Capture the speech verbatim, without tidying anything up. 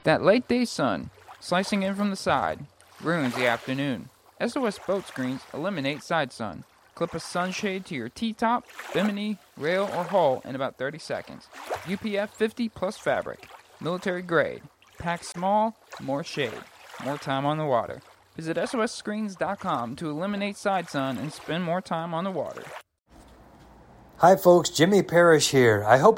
That late day sun, slicing in from the side, ruins the afternoon. S O S Boat Screens eliminate side sun. Clip a sunshade to your T-top, bimini, rail, or hull in about thirty seconds. U P F fifty plus fabric. Military grade. Pack small, more shade. More time on the water. Visit S O S screens dot com to eliminate side sun and spend more time on the water. Hi folks, Jimmy Parrish here. I hope